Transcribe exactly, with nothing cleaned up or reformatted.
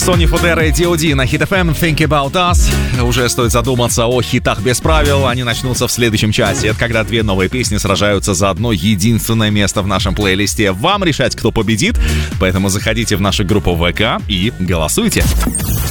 Сони Фудера и ди о ди на Hit эф эм Think About Us. Уже стоит задуматься о хитах без правил. Они начнутся в следующем часе. Это когда две новые песни сражаются за одно единственное место в нашем плейлисте. Вам решать, кто победит. Поэтому заходите в нашу группу ВК и голосуйте.